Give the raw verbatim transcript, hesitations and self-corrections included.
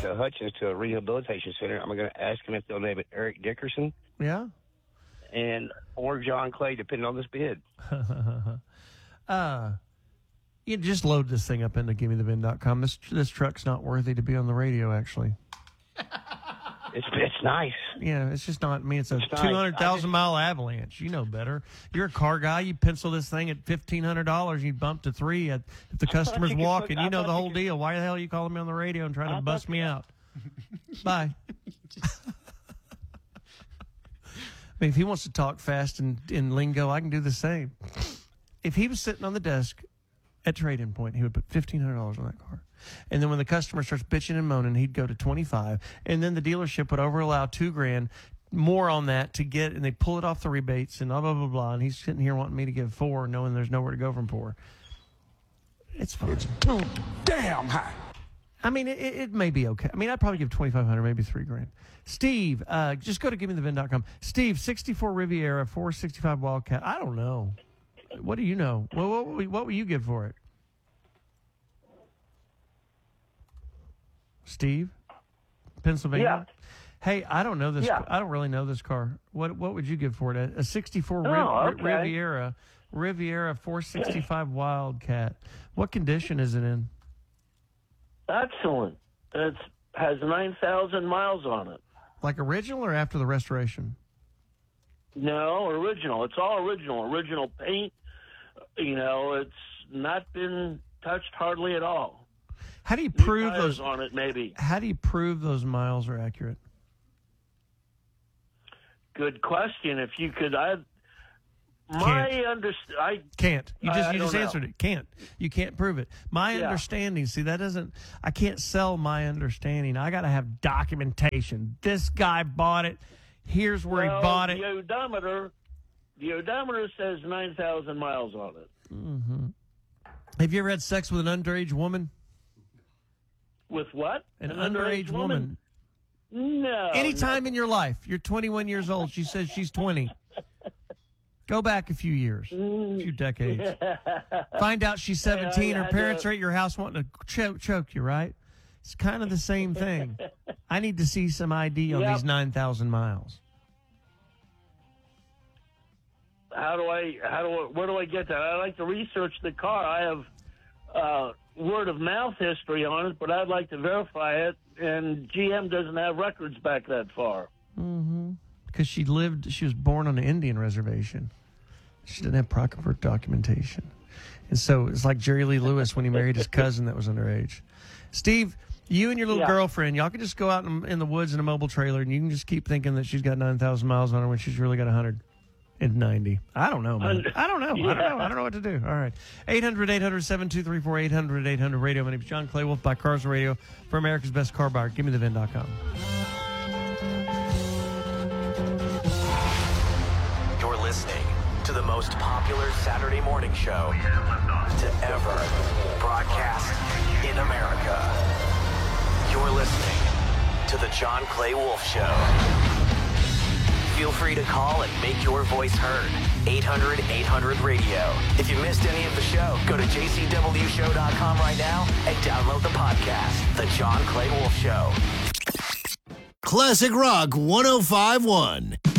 to Hutchins to a rehabilitation center. I'm going to ask him if they'll name it Eric Dickerson. Yeah. And or John Clay, depending on this bid. uh, you just load this thing up into gimme the vin dot com. This this truck's not worthy to be on the radio, actually. It's it's nice. Yeah, it's just not. I mean, it's a It's nice. two hundred thousand mile avalanche. You know better. You're a car guy. You pencil this thing at fifteen hundred dollars. You bump to three at if the customer's you could walking. put- you I know the thought you whole could- deal. Why the hell are you calling me on the radio and trying I to bust thought me you- out? Bye. I mean, if he wants to talk fast and in lingo, I can do the same. If he was sitting on the desk at Trade-In Point, he would put fifteen hundred dollars on that car. And then when the customer starts bitching and moaning, he'd go to twenty-five. And then the dealership would over allow two grand more on that to get, and they pull it off the rebates and blah, blah, blah, blah. And he's sitting here wanting me to give four, knowing there's nowhere to go from four. It's fine. It's too damn high. I mean, it, it may be okay. I mean, I'd probably give twenty-five hundred dollars, maybe three grand. Steve, uh, just go to gimme the vin dot com. Steve, sixty-four Riviera, four sixty-five Wildcat. I don't know. What do you know? Well, what, what, what will you give for it? Steve, Pennsylvania. Yeah. Hey, I don't know this. Yeah. I don't really know this car. What What would you give for it? A sixty-four Oh, Riv- okay. Riviera, Riviera four sixty-five Wildcat. What condition is it in? Excellent. It has nine thousand miles on it. Like original or after the restoration? No, original. It's all original. Original paint. You know, it's not been touched hardly at all. How do you New prove tires those? on it? Maybe. How do you prove those miles are accurate? Good question. If you could, I my Can't. underst- I Can't. You just I you just don't know. answered it. Can't. You can't prove it. My Yeah. understanding. See, that doesn't. I can't sell my understanding. I got to have documentation. This guy bought it. Here's where well, he bought it. The odometer, the odometer says nine thousand miles on it. Mm-hmm. Have you ever had sex with an underage woman? With what? An, underage, woman. No. Anytime in your life, you're twenty-one years old. She says she's twenty. Go back a few years, a few decades. Find out she's seventeen. I Her had parents to- are at your house wanting to choke, choke you, right? It's kind of the same thing. I need to see some I D on Yep. these nine thousand miles. How do I? How do I? Where do I get that? I like to research the car. I have uh, word of mouth history on it, but I'd like to verify it. And G M doesn't have records back that far. Mm-hmm. Because she lived, she was born on an Indian reservation. She didn't have proper documentation. And so it's like Jerry Lee Lewis when he married his cousin that was underage. Steve, you and your little Yeah. girlfriend, y'all can just go out in, in the woods in a mobile trailer and you can just keep thinking that she's got nine thousand miles on her when she's really got one hundred ninety. I don't know, man. I don't know. I don't know. I don't know what to do. All right. eight hundred, eight hundred, seven two three four, eight hundred, eight hundred radio. My name is John Clay Wolf by Cars Radio for America's Best Car Buyer. Give me the vin dot com. You're listening to the most popular Saturday morning show to ever broadcast in America. You're listening to the John Clay Wolf Show. Feel free to call and make your voice heard. eight hundred, eight hundred radio. If you missed any of the show, go to j c w show dot com right now and download the podcast, The John Clay Wolf Show. Classic Rock one oh five point one.